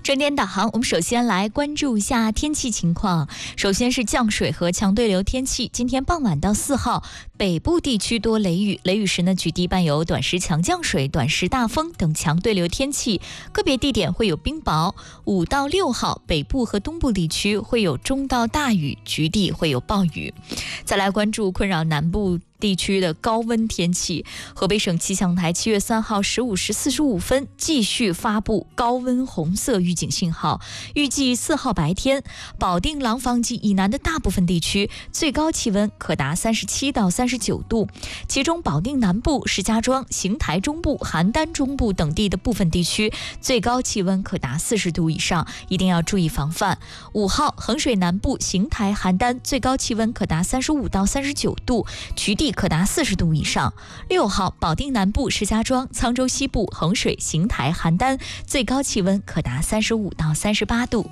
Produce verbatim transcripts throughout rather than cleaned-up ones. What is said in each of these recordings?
正点导航，我们首先来关注一下天气情况。首先是降水和强对流天气。今天傍晚到四号，北部地区多雷雨，雷雨时呢，局地伴有短时强降水、短时大风等强对流天气，个别地点会有冰雹。五到六号，北部和东部地区会有中到大雨，局地会有暴雨。再来关注困扰南部地区的高温天气。河北省气象台七月三号十五时四十五分继续发布高温红色预警信号，预计四号白天，保定廊坊及以南的大部分地区最高气温可达三十七到三十九度，其中保定南部、石家庄、邢台中部、邯郸中部等地的部分地区最高气温可达四十度以上，一定要注意防范。五号，衡水南部、邢台、邯郸最高气温可达三十五到三十九度，局地可达四十度以上。六号，保定南部、石家庄、沧州西部、衡水、邢台、邯郸最高气温可达三十五到三十八度。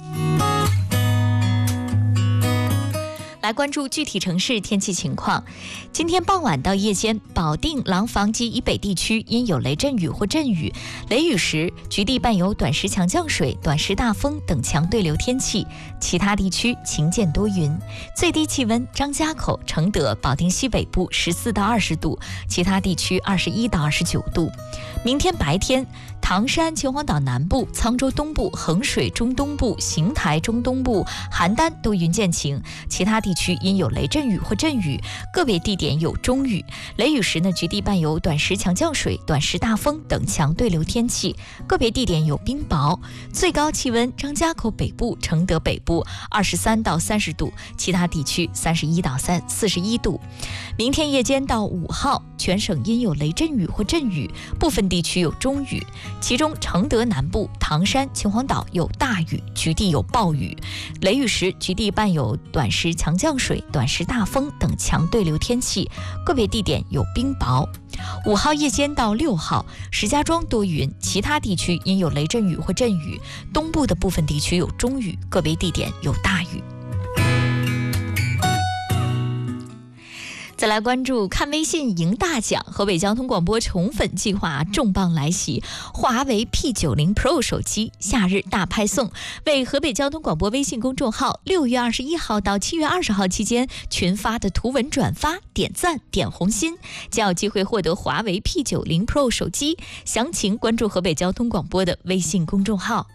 来关注具体城市天气情况。今天傍晚到夜间，保定、廊坊及以北地区因有雷阵雨或阵雨，雷雨时局地伴有短时强降水、短时大风等强对流天气，其他地区晴间多云。最低气温张家口、承德、保定西北部十四到二十度，其他地区二十一到二十九度。明天白天，唐山、秦皇岛南部、沧州东部、衡水中东部、邢台中东部、邯郸都云见晴，其他地区因有雷阵雨或阵雨，个别地点有中雨。雷雨时呢，局地伴有短时强降水、短时大风等强对流天气，个别地点有冰雹。最高气温张家口北部、承德北部二十三到三十度，其他地区三十一到四十一度。明天夜间到五号，全省因有雷阵雨或阵雨，部分地区有中雨，其中承德南部、唐山、秦皇岛有大雨，局地有暴雨。雷雨时局地伴有短时强降水、短时大风等强对流天气，个别地点有冰雹。五号夜间到六号，石家庄多云，其他地区因有雷阵雨或阵雨，东部的部分地区有中雨，个别地点有大雨。再来关注看微信赢大奖，河北交通广播宠粉计划重磅来袭，华为 P 九十 Pro 手机夏日大派送，为河北交通广播微信公众号六月二十一号到七月二十号期间群发的图文转发、点赞、点红心，将有机会获得华为 P 九十 Pro 手机。详情关注河北交通广播的微信公众号。